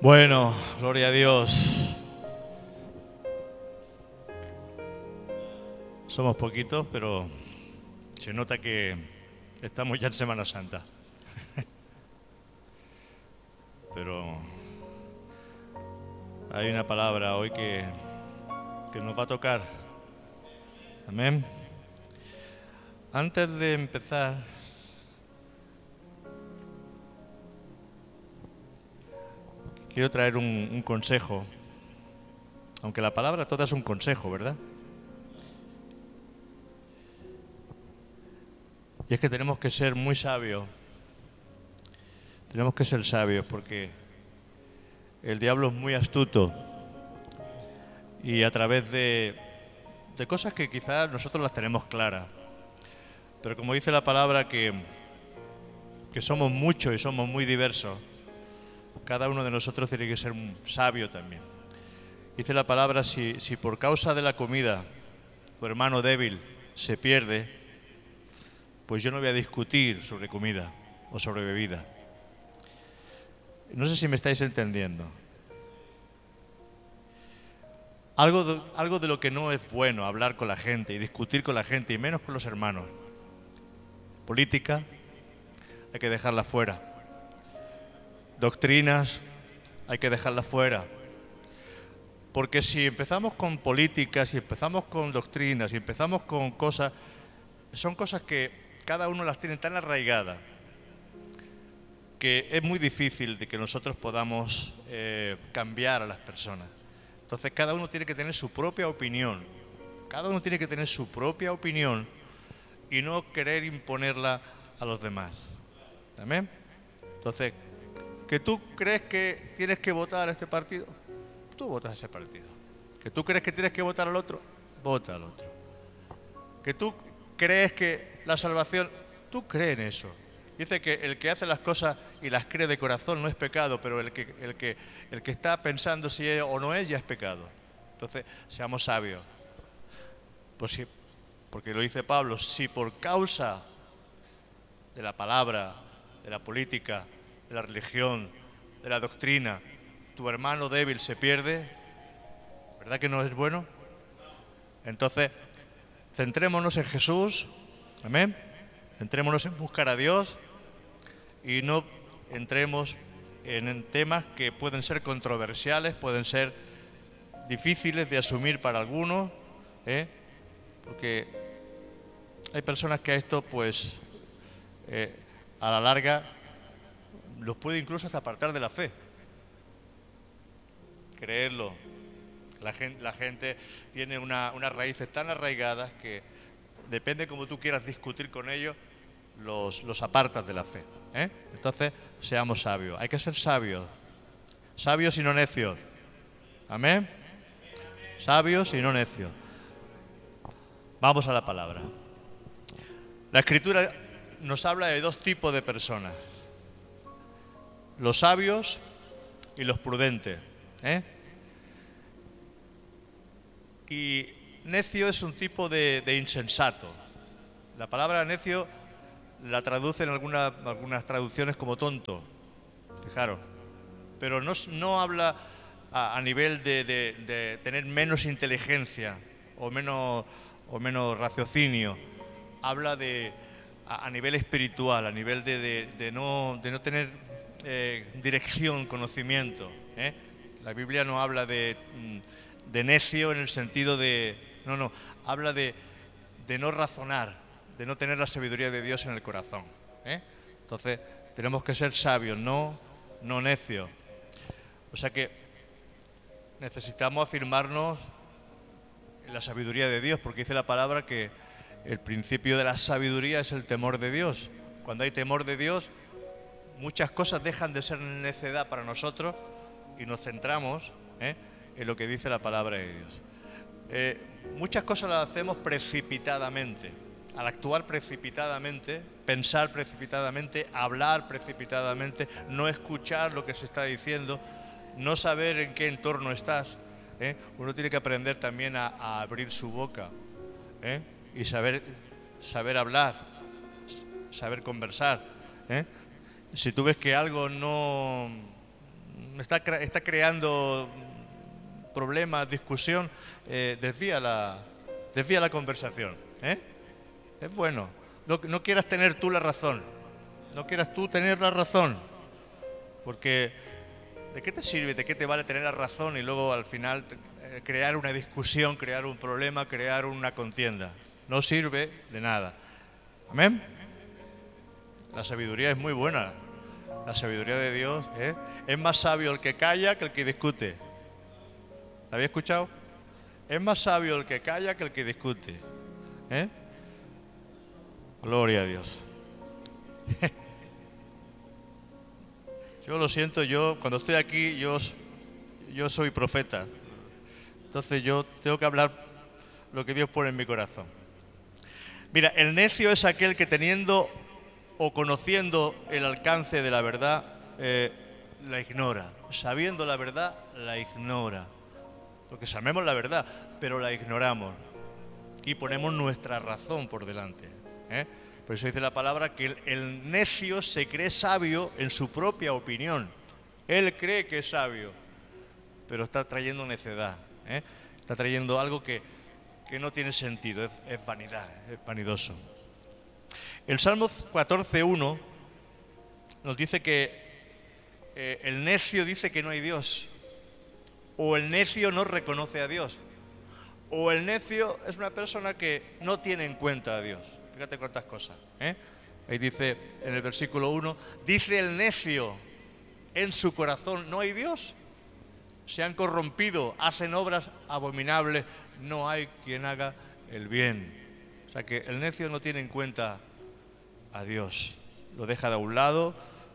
Bueno, gloria a Dios. Somos poquitos, pero se nota que estamos ya en Semana Santa. Pero hay una palabra hoy que nos va a tocar. Amén. Antes de empezar, quiero traer un consejo. Aunque la palabra toda es un consejo, ¿verdad? Y es que tenemos que ser muy sabios. Tenemos que ser sabios porque el diablo es muy astuto. Y a través de cosas que quizás nosotros las tenemos claras. Pero como dice la palabra que somos muchos y somos muy diversos, cada uno de nosotros tiene que ser un sabio también. Dice la palabra, si por causa de la comida tu hermano débil se pierde, pues yo no voy a discutir sobre comida o sobre bebida. No sé si me estáis entendiendo. Algo de lo que no es bueno hablar con la gente y discutir con la gente, y menos con los hermanos. Política, hay que dejarla fuera. Doctrinas, hay que dejarlas fuera. Porque si empezamos con políticas, si empezamos con doctrinas, si empezamos con cosas, son cosas que cada uno las tiene tan arraigadas que es muy difícil de que nosotros podamos cambiar a las personas. Entonces cada uno tiene que tener su propia opinión. Cada uno tiene que tener su propia opinión y no querer imponerla a los demás. ¿Amén? Entonces, ¿que tú crees que tienes que votar a este partido? Tú votas a ese partido. ¿Que tú crees que tienes que votar al otro? Vota al otro. ¿Que tú crees que la salvación? Tú crees en eso. Dice que el que hace las cosas y las cree de corazón no es pecado, pero el que está pensando si es o no es, ya es pecado. Entonces, seamos sabios. Porque lo dice Pablo, si por causa de la palabra, de la política, de la religión, de la doctrina, tu hermano débil se pierde, ¿verdad que no es bueno? Entonces, centrémonos en Jesús, amén. Centrémonos en buscar a Dios y no entremos en temas que pueden ser controversiales, pueden ser difíciles de asumir para algunos, porque hay personas que a esto, pues, a la larga, los puede incluso hasta apartar de la fe. Creerlo. La gente tiene unas raíces tan arraigadas que depende como tú quieras discutir con ellos, los apartas de la fe. Entonces, seamos sabios. Hay que ser sabios. Sabios y no necios. Amén. Sabios y no necios. Vamos a la palabra. La Escritura nos habla de dos tipos de personas. Los sabios y los prudentes. Y necio es un tipo de insensato. La palabra necio la traducen algunas traducciones como tonto, fijaros. Pero no habla a nivel de tener menos inteligencia o menos raciocinio. Habla a nivel espiritual, a nivel de no tener dirección, conocimiento. La Biblia no habla de necio en el sentido de... No, habla de no razonar, de no tener la sabiduría de Dios en el corazón. Entonces, tenemos que ser sabios, no necios. O sea que necesitamos afirmarnos en la sabiduría de Dios, porque dice la palabra que el principio de la sabiduría es el temor de Dios. Cuando hay temor de Dios, muchas cosas dejan de ser necedad para nosotros y nos centramos en lo que dice la palabra de Dios. Muchas cosas las hacemos precipitadamente. Al actuar precipitadamente, pensar precipitadamente, hablar precipitadamente, no escuchar lo que se está diciendo, no saber en qué entorno estás. Uno tiene que aprender también a abrir su boca y saber hablar, saber conversar. Si tú ves que algo no está creando problemas, discusión, desvía la conversación. Es bueno. No quieras tener tú la razón. No quieras tú tener la razón. Porque ¿de qué te sirve, de qué te vale tener la razón y luego al final crear una discusión, crear un problema, crear una contienda? No sirve de nada. ¿Amén? La sabiduría es muy buena. La sabiduría de Dios es más sabio el que calla que el que discute. ¿La había escuchado? Es más sabio el que calla que el que discute. Gloria a Dios. Yo lo siento, cuando estoy aquí, yo soy profeta. Entonces yo tengo que hablar lo que Dios pone en mi corazón. Mira, el necio es aquel que teniendo o conociendo el alcance de la verdad, la ignora. Sabiendo la verdad, la ignora. Porque sabemos la verdad, pero la ignoramos. Y ponemos nuestra razón por delante. Por eso dice la palabra que el necio se cree sabio en su propia opinión. Él cree que es sabio, pero está trayendo necedad. Está trayendo algo que no tiene sentido, es vanidad, es vanidoso. El Salmo 14:1 nos dice que el necio dice que no hay Dios, o el necio no reconoce a Dios, o el necio es una persona que no tiene en cuenta a Dios. Fíjate cuántas cosas. Ahí dice en el versículo 1, dice el necio en su corazón, no hay Dios. Se han corrompido, hacen obras abominables, no hay quien haga el bien. O sea que el necio no tiene en cuenta a Dios. Lo deja de un lado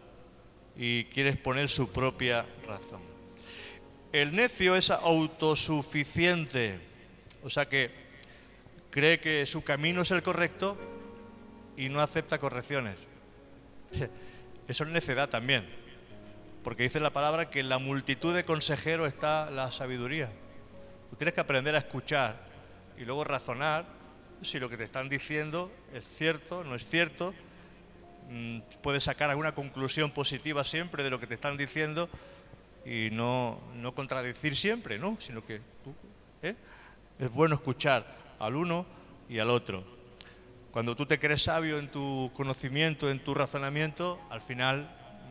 y quiere exponer su propia razón. El necio es autosuficiente. O sea que cree que su camino es el correcto y no acepta correcciones. Eso es necedad también, porque dice la palabra que en la multitud de consejeros está la sabiduría. Tú tienes que aprender a escuchar y luego razonar si lo que te están diciendo es cierto, no es cierto. Puedes sacar alguna conclusión positiva siempre de lo que te están diciendo y no contradecir siempre, ¿no? Sino que es bueno escuchar al uno y al otro. Cuando tú te crees sabio en tu conocimiento, en tu razonamiento, al final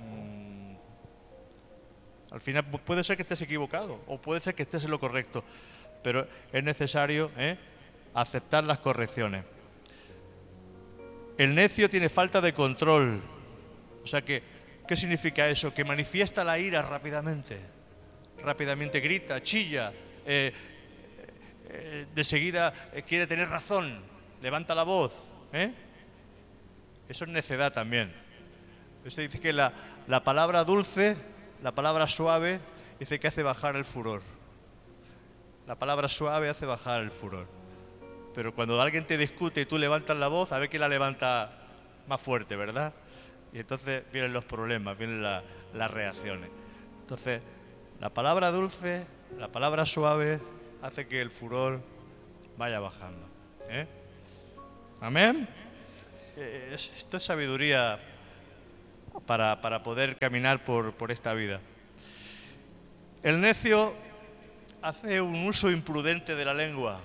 puede ser que estés equivocado o puede ser que estés en lo correcto, pero es necesario aceptar las correcciones. El necio tiene falta de control. O sea que, ¿qué significa eso? Que manifiesta la ira rápidamente. Rápidamente grita, chilla, de seguida quiere tener razón, levanta la voz. Eso es necedad también. Eso dice que la palabra dulce, la palabra suave, dice que hace bajar el furor. La palabra suave hace bajar el furor. Pero cuando alguien te discute y tú levantas la voz, a ver quién la levanta más fuerte, ¿verdad? Y entonces vienen los problemas, vienen las reacciones. Entonces, la palabra dulce, la palabra suave, hace que el furor vaya bajando. ¿Amén? Esto es sabiduría para poder caminar por esta vida. El necio hace un uso imprudente de la lengua.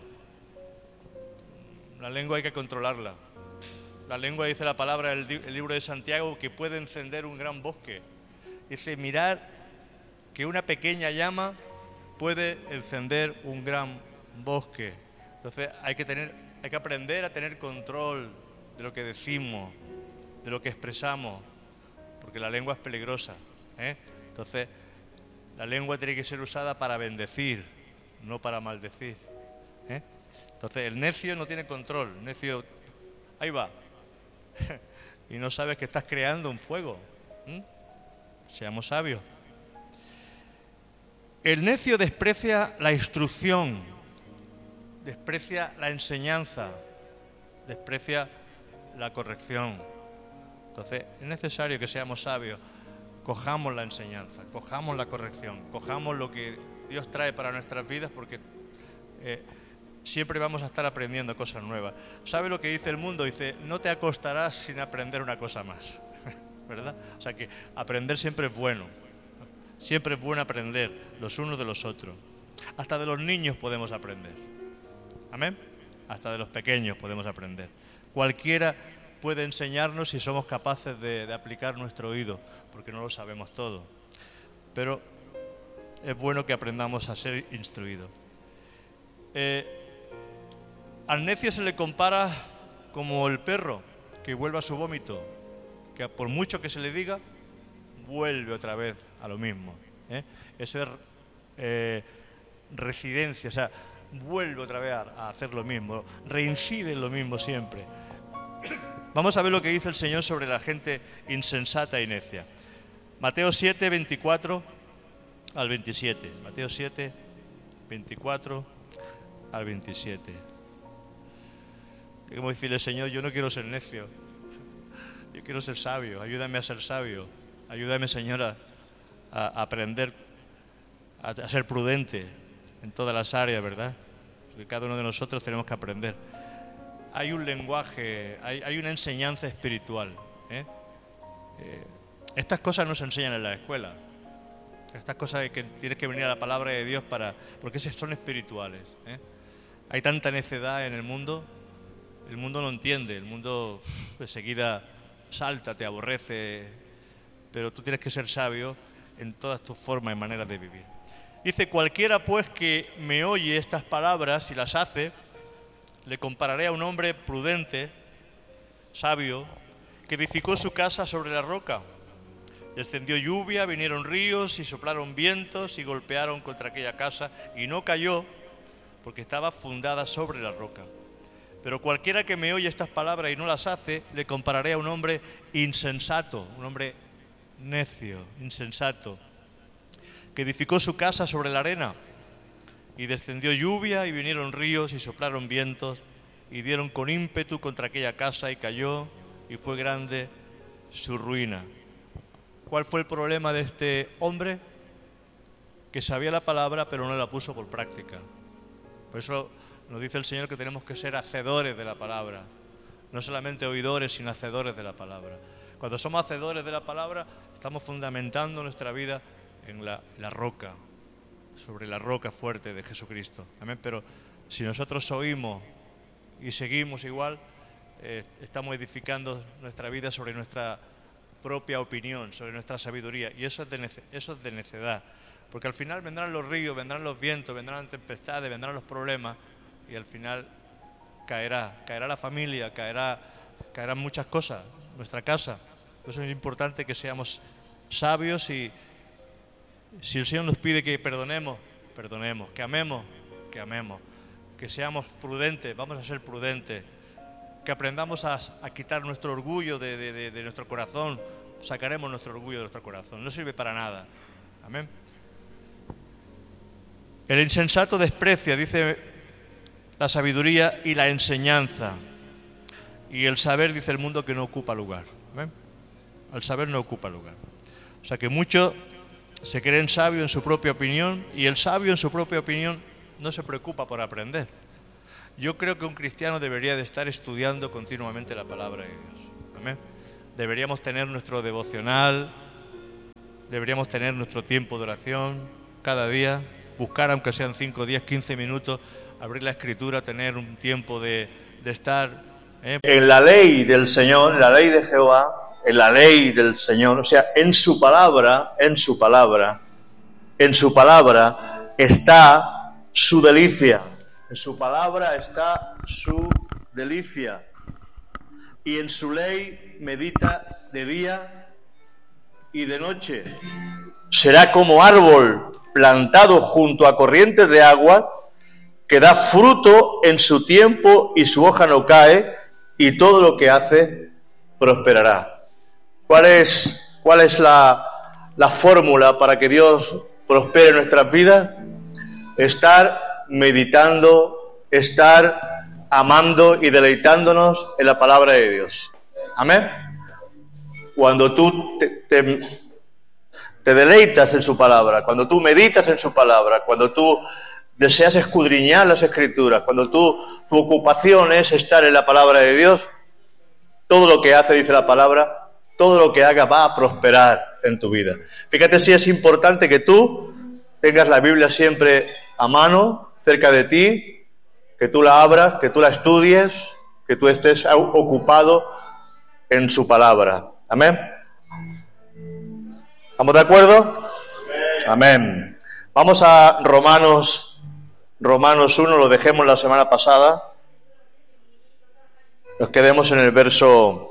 La lengua hay que controlarla. La lengua, dice la palabra del libro de Santiago, que puede encender un gran bosque. Dice, mirad que una pequeña llama puede encender un gran bosque. Entonces hay que aprender a tener control de lo que decimos, de lo que expresamos, porque la lengua es peligrosa. Entonces la lengua tiene que ser usada para bendecir, no para maldecir. Entonces el necio no tiene control, el necio, ahí va, y no sabes que estás creando un fuego. Seamos sabios. El necio desprecia la instrucción, desprecia la enseñanza, desprecia la corrección. Entonces es necesario que seamos sabios, cojamos la enseñanza, cojamos la corrección, cojamos lo que Dios trae para nuestras vidas, porque siempre vamos a estar aprendiendo cosas nuevas. ¿Sabe lo que dice el mundo? Dice, no te acostarás sin aprender una cosa más, ¿verdad? O sea que aprender siempre es bueno. Siempre es bueno aprender los unos de los otros. Hasta de los niños podemos aprender. Amén. Hasta de los pequeños podemos aprender. Cualquiera puede enseñarnos si somos capaces de aplicar nuestro oído, porque no lo sabemos todo. Pero es bueno que aprendamos a ser instruidos. Al necio se le compara como el perro que vuelve a su vómito, que por mucho que se le diga, vuelve otra vez a lo mismo. Eso es residencia, o sea, vuelve otra vez a hacer lo mismo, reincide en lo mismo siempre. Vamos a ver lo que dice el Señor sobre la gente insensata y necia. Mateo 7, 24 al 27. Mateo 7, 24 al 27. Como decirle, Señor, yo no quiero ser necio, yo quiero ser sabio, ayúdame a ser sabio, ayúdame, Señor, a aprender a ser prudente en todas las áreas, ¿verdad? Porque cada uno de nosotros tenemos que aprender. Hay un lenguaje, hay una enseñanza espiritual. Estas cosas no se enseñan en la escuela. Estas cosas de que tienes que venir a la palabra de Dios porque son espirituales. Hay tanta necedad en el mundo no entiende, el mundo enseguida salta, te aborrece, pero tú tienes que ser sabio en todas tus formas y maneras de vivir. Dice, cualquiera pues que me oye estas palabras y las hace, le compararé a un hombre prudente, sabio, que edificó su casa sobre la roca. Descendió lluvia, vinieron ríos y soplaron vientos y golpearon contra aquella casa y no cayó porque estaba fundada sobre la roca. Pero cualquiera que me oye estas palabras y no las hace, le compararé a un hombre insensato, un hombre necio, insensato, que edificó su casa sobre la arena. Y descendió lluvia y vinieron ríos y soplaron vientos y dieron con ímpetu contra aquella casa y cayó y fue grande su ruina. ¿Cuál fue el problema de este hombre? Que sabía la palabra pero no la puso por práctica. Por eso nos dice el Señor que tenemos que ser hacedores de la palabra. No solamente oidores, sino hacedores de la palabra. Cuando somos hacedores de la palabra, estamos fundamentando nuestra vida en la roca, sobre la roca fuerte de Jesucristo. Amén. Pero si nosotros oímos y seguimos igual, estamos edificando nuestra vida sobre nuestra propia opinión, sobre nuestra sabiduría. Y eso es de necedad. Porque al final vendrán los ríos, vendrán los vientos, vendrán las tempestades, vendrán los problemas. Y al final caerá la familia, caerán muchas cosas, nuestra casa. Por eso es importante que seamos sabios y si el Señor nos pide que perdonemos, perdonemos, que amemos, que seamos prudentes, vamos a ser prudentes, que aprendamos a quitar nuestro orgullo de nuestro corazón, sacaremos nuestro orgullo de nuestro corazón, no sirve para nada. Amén. El insensato desprecia, dice, la sabiduría y la enseñanza, y el saber, dice el mundo, que no ocupa lugar. ¿Ven? El saber no ocupa lugar. O sea que muchos se creen sabios en su propia opinión, y el sabio en su propia opinión no se preocupa por aprender. Yo creo que un cristiano debería de estar estudiando continuamente la palabra de Dios. ¿Amén? Deberíamos tener nuestro devocional, deberíamos tener nuestro tiempo de oración cada día, buscar aunque sean 5, 10, 15 minutos, abrir la Escritura, tener un tiempo de estar en la ley del Señor, en la ley de Jehová, en la ley del Señor, o sea, en su palabra está su delicia, en su palabra está su delicia, y en su ley medita de día y de noche. Será como árbol plantado junto a corrientes de agua, que da fruto en su tiempo y su hoja no cae, y todo lo que hace prosperará. ¿Cuál es la fórmula para que Dios prospere nuestras vidas? Estar meditando, estar amando y deleitándonos en la palabra de Dios. Amén. Cuando tú te deleitas en su palabra, cuando tú meditas en su palabra, cuando tú deseas escudriñar las Escrituras, cuando tu ocupación es estar en la palabra de Dios, todo lo que hace, dice la palabra, todo lo que haga va a prosperar en tu vida. Fíjate si es importante que tú tengas la Biblia siempre a mano, cerca de ti, que tú la abras, que tú la estudies, que tú estés ocupado en su palabra. Amén. ¿Estamos de acuerdo? Amén. Vamos a Romanos 1, lo dejemos la semana pasada. Nos quedemos en el verso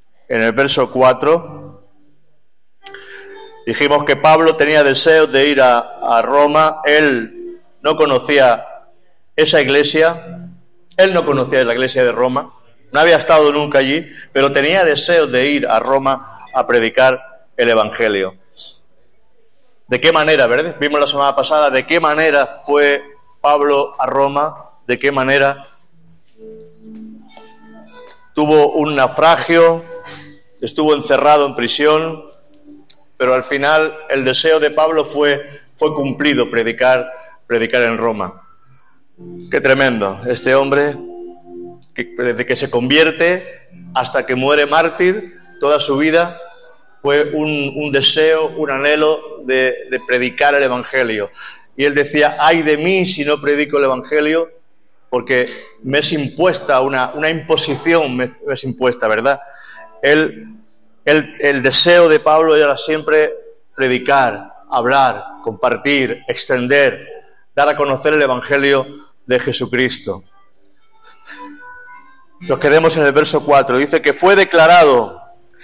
4. Dijimos que Pablo tenía deseos de ir a Roma. Él no conocía esa iglesia. Él no conocía la iglesia de Roma. No había estado nunca allí, pero tenía deseos de ir a Roma a predicar el Evangelio. ¿De qué manera, verdad? Vimos la semana pasada de qué manera fue Pablo a Roma, de qué manera tuvo un naufragio, estuvo encerrado en prisión, pero al final el deseo de Pablo fue cumplido, predicar en Roma. Qué tremendo, este hombre, desde que se convierte hasta que muere mártir, toda su vida fue un deseo, un anhelo de predicar el Evangelio. Y él decía, ay de mí si no predico el Evangelio, porque me es impuesta, una imposición me es impuesta, ¿verdad? El deseo de Pablo era siempre predicar, hablar, compartir, extender, dar a conocer el Evangelio de Jesucristo. Nos quedemos en el verso 4. Dice que fue declarado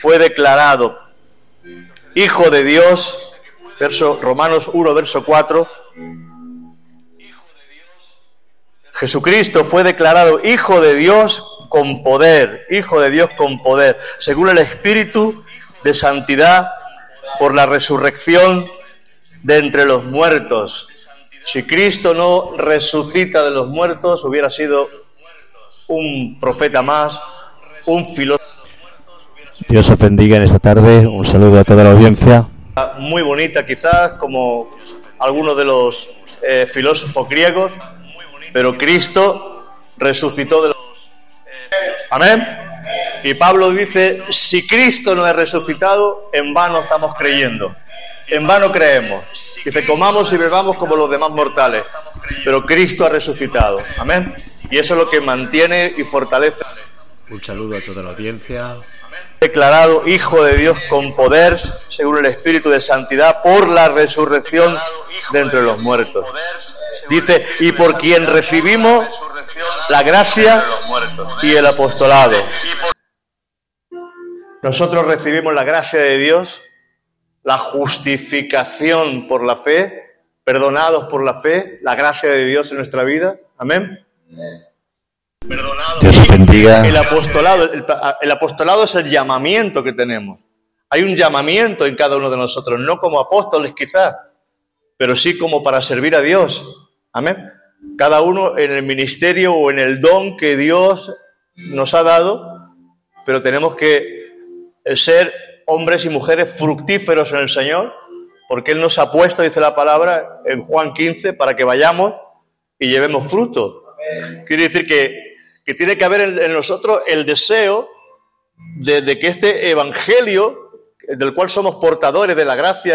Hijo de Dios, Romanos 1, verso 4. Jesucristo fue declarado Hijo de Dios con poder, según el Espíritu de santidad, por la resurrección de entre los muertos. Si Cristo no resucita de los muertos, hubiera sido un profeta más, un filósofo. Dios os bendiga en esta tarde. Un saludo a toda la audiencia. Muy bonita quizás, como algunos de los filósofos griegos, pero Cristo resucitó de los... Amén. Y Pablo dice, si Cristo no es resucitado, en vano estamos creyendo, en vano creemos. Dice, comamos y bebamos como los demás mortales, pero Cristo ha resucitado. Amén. Y eso es lo que mantiene y fortalece. Un saludo a toda la audiencia. Declarado Hijo de Dios con poder, según el Espíritu de santidad, por la resurrección de entre los muertos. Dice, y por quien recibimos la gracia y el apostolado. Nosotros recibimos la gracia de Dios, la justificación por la fe, perdonados por la fe, la gracia de Dios en nuestra vida. Amén. Dios os bendiga. El apostolado es el llamamiento que tenemos. Hay un llamamiento en cada uno de nosotros, no como apóstoles quizás, pero sí como para servir a Dios. Amén. Cada uno en el ministerio o en el don que Dios nos ha dado, pero tenemos que ser hombres y mujeres fructíferos en el Señor, porque Él nos ha puesto, dice la palabra en Juan 15, para que vayamos y llevemos fruto. Quiere decir que tiene que haber en nosotros el deseo de que este evangelio, del cual somos portadores de la gracia